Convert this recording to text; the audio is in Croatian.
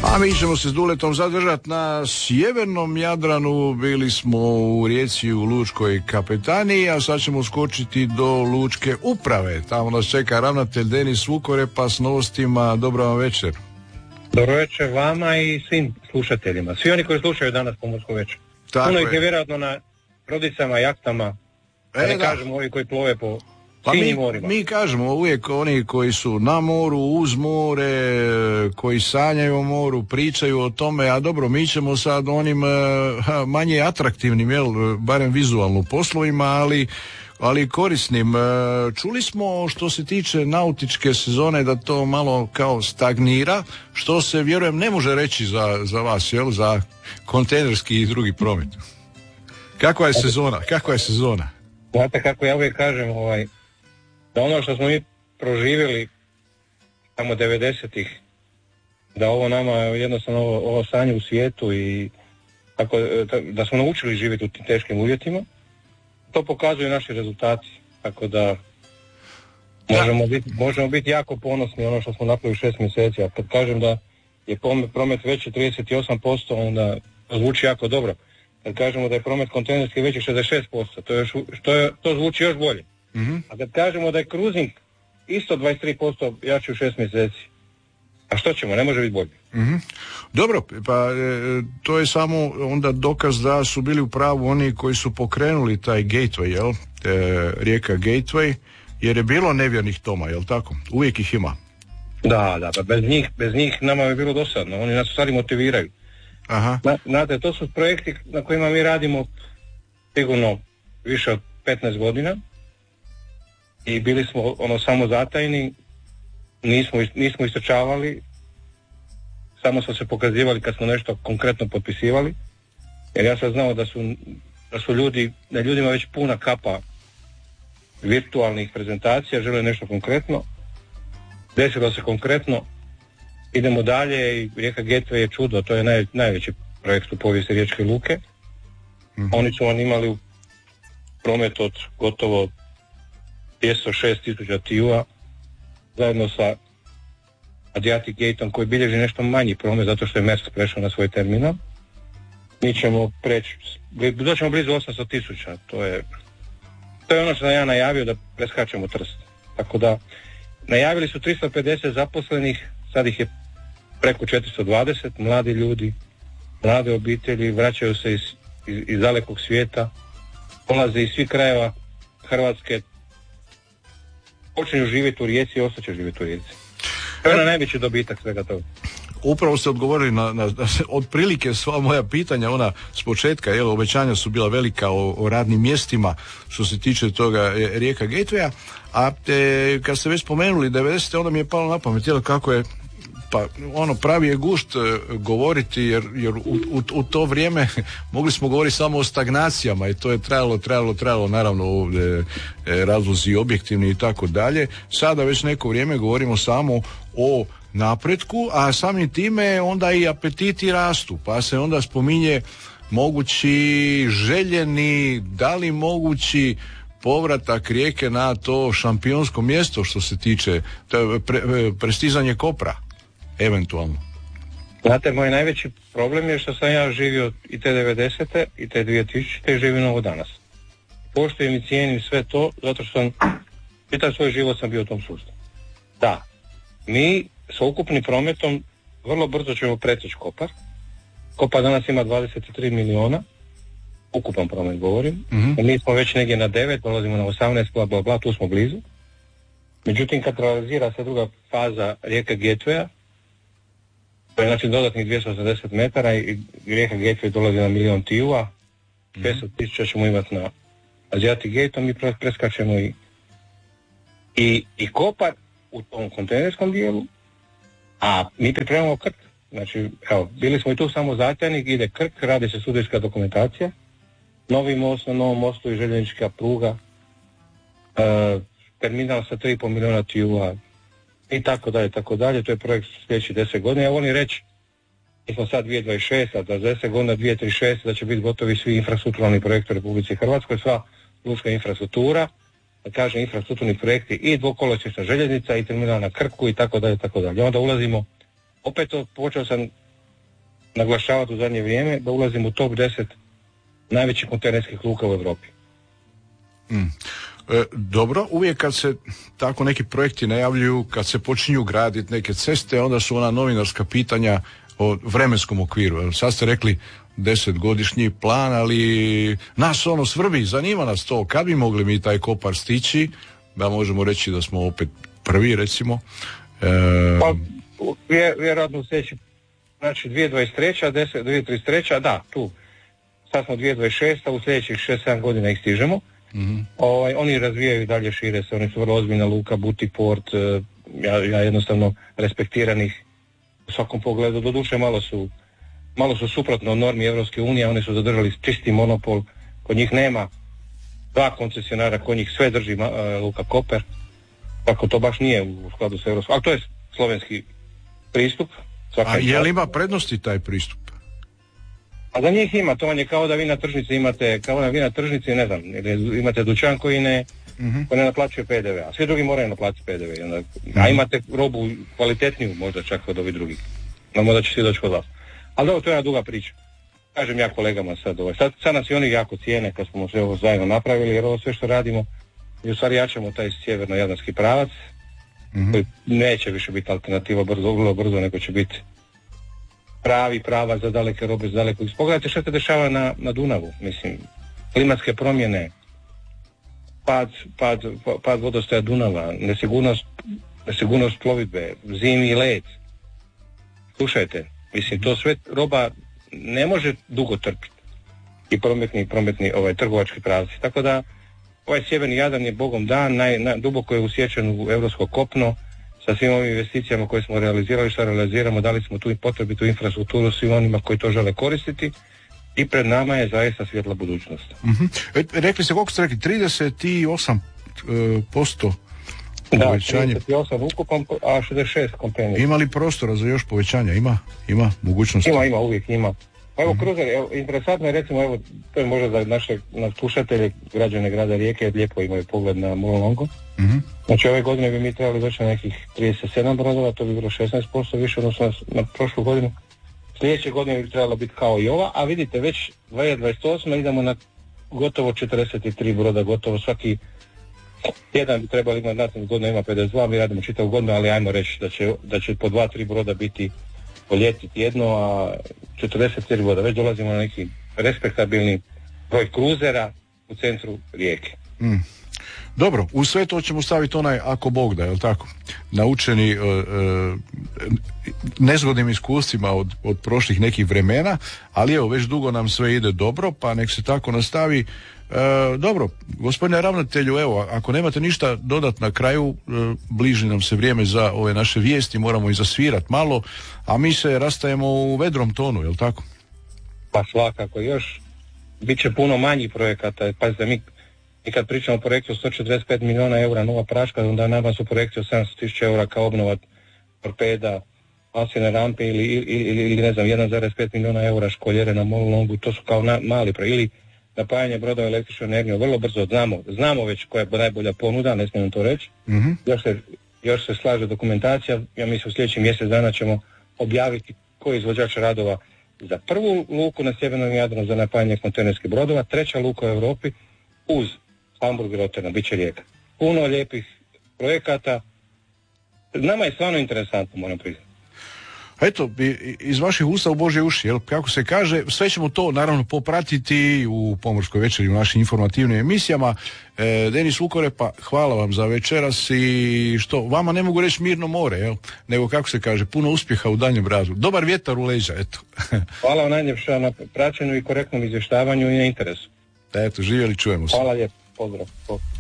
A mi ćemo se s Duletom zadržati na sjevernom Jadranu. Bili smo u Rijeci u Lučkoj kapetaniji, a sad ćemo skočiti do Lučke uprave. Tamo nas čeka ravnatelj Denis Vukorepa s novostima. Dobro vam večer. Dobro večer vama i svim slušateljima. Svi oni koji slušaju danas Pomorsko večer. Puno ih je vjerojatno na brodicama, jahtama, da ne kažemo ovi koji plove po sinim morima. Mi kažemo uvijek oni koji su na moru, uz more, koji sanjaju o moru, pričaju o tome, a dobro, mi ćemo sad onim manje atraktivnim, barem vizualno poslovima, ali korisnim. Čuli smo što se tiče nautičke sezone da to malo kao stagnira, što se, vjerujem, ne može reći za vas, za kontejnerski i drugi promet. Kakva je sezona? Znate kako ja uvijek kažem, da ono što smo mi proživjeli tamo 90-ih, da ovo nama jednostavno ovo stanje u svijetu i tako, da smo naučili živjeti u tim teškim uvjetima, to pokazuju naši rezultati, tako da možemo biti jako ponosni ono što smo napravili 6 mjeseci, a kad kažem da je promet veći 38%, onda to zvuči jako dobro. Kad kažemo da je promet kontejnerski veći 66%, to zvuči još bolje. Mm-hmm. A kad kažemo da je cruising isto 23% jači u 6 mjeseci, a što ćemo, ne može biti bolje. Mm-hmm. Dobro, pa to je samo onda dokaz da su bili u pravu oni koji su pokrenuli taj gateway, rijeka Gateway, jer je bilo nevjernih toma, jel tako? Uvijek ih ima. Da, pa bez njih nama je bilo dosadno, oni nas stvari motiviraju. Aha. Znate, to su projekti na kojima mi radimo sigurno više od 15 godina i bili smo samo zatajni, nismo istrčavali, samo smo se pokazivali kad smo nešto konkretno potpisivali, jer ja sam znao da su ljudima već puna kapa virtualnih prezentacija, žele nešto konkretno, desilo se konkretno, idemo dalje i Rijeka Gateway je čudo, to je najveći projekt u povijesti Riječke luke. Mm-hmm. Oni su imali promet od gotovo 206.000 TIU-a zajedno sa Adriatic Gateom koji bilježi nešto manji promet zato što je Maersk prešao na svoj terminal. Mi ćemo doćemo blizu 800.000, to je ono što sam ja najavio, da preskačemo Trst. Tako da najavili su 350 zaposlenih, sad ih je preko 420, mladi ljudi, mlade obitelji, vraćaju se iz dalekog svijeta, dolaze iz svih krajeva Hrvatske, počinju živjeti u Rijeci i ostaće živjeti u Rijeci. To je najveći dobitak svega toga. Upravo ste odgovorili na otprilike sva moja pitanja, ona s početka, obećanja su bila velika o radnim mjestima što se tiče toga Rijeka Gatewaya, a kad ste već spomenuli 90. onda mi je palo na pamet, kako je pravi je gušt govoriti, jer u to vrijeme mogli smo govoriti samo o stagnacijama i to je trajalo naravno ovdje razlozi objektivni i tako dalje. Sada već neko vrijeme govorimo samo o napretku, a samim time onda i apetiti rastu, pa se onda spominje mogući željeni, da li mogući povratak Rijeke na to šampionsko mjesto što se tiče prestizanje Kopra, eventualno. Znate, moj najveći problem je što sam ja živio i te 90. i te 2000. i živim ovo danas. Poštujem i cijenim sve to, zato što sam čitav svoj život sam bio u tom sustavu. Da, mi sa ukupnim prometom vrlo brzo ćemo preteći Kopar. Kopar danas ima 23 miliona, ukupan promet govorim. Mm-hmm. Mi smo već negdje na 9, dolazimo na 18, bla bla, tu smo blizu. Međutim, kad realizira se druga faza Rijeka Gatewaya, to je znači dodatnih 280 metara i Rijeka Gateway dolazi na 1.000.000 TIU-a, 500.000 ćemo imati na Adriatic Gate-om, mi preskačemo i Kopar u tom kontejnerskom dijelu, a mi pripremamo Krk. Znači, bili smo i tu samo zatajnik, ide Krk, radi se studijska dokumentacija, novi most, na novom mostu i željeznička pruga, terminal sa 3,5 milijuna TIU-a i tako dalje, to je projekt sljedeći 10 godina. Ja volim reći, mi smo sad 2026, a za 10 godina 2036 da će biti gotovi svi infrastrukturalni projekti u Republici Hrvatskoj, sva lučka infrastruktura, da kažem infrastrukturni projekti i dvokolosječna željeznica i terminal na Krku i tako dalje. Onda ulazimo, opet počeo sam naglašavati u zadnje vrijeme, da ulazimo u top 10 najvećih kontejnerskih luka u Europi. Dobro, uvijek kad se tako neki projekti najavljuju, kad se počinju graditi neke ceste, onda su ona novinarska pitanja o vremenskom okviru. Sad ste rekli 10-godišnji plan, ali nas ono svrbi, zanima nas to, kad bi mogli mi taj Kopar stići, da možemo reći da smo opet prvi, recimo. Pa, vjerojatno u sljedeći, znači 2023, 2033, da, tu. Sad smo 2026, a u sljedećih 6-7 godina ih stižemo. Mm-hmm. Oni razvijaju i dalje, šire se, oni su vrlo ozbiljna luka, butik port, ja jednostavno respektiram ih u svakom pogledu, doduše malo su suprotno normi Europske unije, oni su zadržali čisti monopol, kod njih nema dva koncesionara, kod njih sve drži luka Koper, tako to baš nije u skladu s Europskom, ali to je slovenski pristup. A je li ima prednosti taj pristup? A za njih ima, to vam je kao da vi na tržnici imate, ne znam, imate dućan koji ne naplaćuje PDV, a svi drugi moraju naplatiti PDV, a imate robu kvalitetniju možda čak od ovih drugih, no možda će svi doći kod vas. Ali dobro, to je jedna duga priča. Kažem ja kolegama sad nas i oni jako cijene kad smo sve ovo zajedno napravili, jer ovo sve što radimo i u stvari jačamo taj sjeverno-jadranski pravac, koji neće više biti alternativa vrlo brzo, nego će biti pravi pravac za daleke robe, za daleko. Pogledajte što se dešava na Dunavu, mislim, klimatske promjene, pad vodostaja Dunava, nesigurnost plovidbe, zimi led. Slušajte, mislim, to sve roba ne može dugo trpiti i prometni trgovački pravci. Tako da ovaj sjeverni Jadran je Bogom dan, duboko je usječen u europsko kopno, sa svim ovim investicijama koje smo realizirali, što realiziramo, dali smo tu i potrebitu infrastrukturu svim onima koji to žele koristiti i pred nama je zaista svjetla budućnost. Mm-hmm. Rekli ste, koliko ste rekli, 38% povećanje? Da, 38 ukupan, a 66 kontejnera. Ima li prostora za još povećanja? Ima mogućnosti? Ima, uvijek ima. Pa evo, kruzer, interesantno je, recimo, evo, to je možda za naše slušatelje, građane grada Rijeke, lijepo imaju pogled na Molongo. Mm-hmm. Znači, ove godine bi mi trebali doći na nekih 37 brodova, to bi bilo 16% više odnosno na prošlu godinu. Sljedeće godine bi trebalo biti kao i ova, a vidite, već 2028 idemo na gotovo 43 broda, gotovo svaki jedan bi trebali imati, nastavno godina ima 52, mi radimo čitavu godinu, ali ajmo reći da će po 2-3 broda biti po ljeti tjedno, a 44 broda, već dolazimo na neki respektabilni broj kruzera u centru Rijeke. Dobro, u sve to ćemo staviti onaj ako Bog da, je li tako? Naučeni nezgodnim iskustvima od prošlih nekih vremena, ali evo, već dugo nam sve ide dobro, pa nek se tako nastavi. Dobro, gospodine ravnatelju, evo, ako nemate ništa dodat na kraju, bliži nam se vrijeme za ove naše vijesti, moramo i zasvirati malo, a mi se rastajemo u vedrom tonu, je li tako? Pa svakako, još bit će puno manjih projekata, pazite, mi kad pričamo o projektu 145 milijuna eura nova praška, onda nama su projekti od 700.000 eura kao obnova torpeda, masivne rampe ili ne znam, 1,5 milijuna eura školjere na Molongu, to su kao mali projekti, ili napajanje brodova električnom energijom, vrlo brzo znamo već koja je najbolja ponuda, ne smijem to reći. Mm-hmm. Još se slaže dokumentacija, ja mislim u sljedećih mjesec dana ćemo objaviti koji izvođač radova za prvu luku na sjevernom Jadranu za napajanje kontejnerskih brodova, treća luka u Europi uz Hamburg i Rotterdam, bit će Rijeka. Puno lijepih projekata, nama je stvarno interesantno, moram priznati. Eto, iz vaših usta u Božje uši, jel, kako se kaže, sve ćemo to naravno popratiti u Pomorskoj večeri, u našim informativnim emisijama. Denis Vukorepa, hvala vam za večeras i što, vama ne mogu reći mirno more, jel, nego kako se kaže, puno uspjeha u daljnjem radu. Dobar vjetar u leđa, eto. Hvala vam najljepša na praćenju i korektnom izvještavanju i na interesu. Eto, živjeli, čujemo se. Hvala lijepo, pozdrav.